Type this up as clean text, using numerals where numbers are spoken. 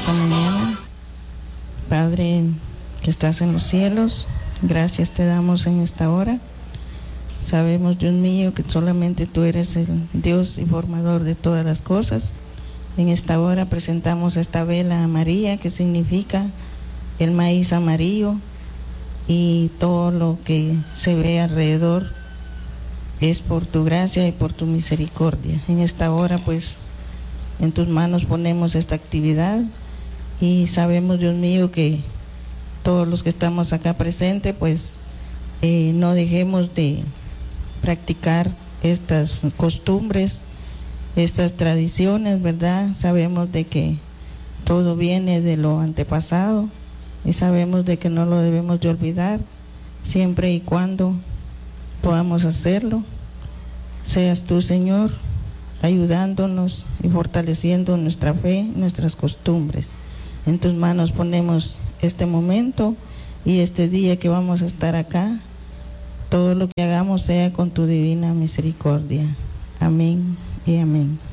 esta mañana. Padre que estás en los cielos, gracias te damos en esta hora. Sabemos, Dios mío, que solamente tú eres el Dios y formador de todas las cosas. En esta hora presentamos esta vela amarilla, que significa el maíz amarillo, y todo lo que se ve alrededor es por tu gracia y por tu misericordia. En esta hora, pues, en tus manos ponemos esta actividad y sabemos, Dios mío, que todos los que estamos acá presentes, pues, no dejemos de practicar estas costumbres, estas tradiciones, ¿verdad? Sabemos de que todo viene de lo antepasado y sabemos de que no lo debemos de olvidar, siempre y cuando podamos hacerlo. Seas tú, Señor, ayudándonos y fortaleciendo nuestra fe, nuestras costumbres. En tus manos ponemos este momento y este día que vamos a estar acá. Todo lo que hagamos sea con tu divina misericordia. Amén y amén.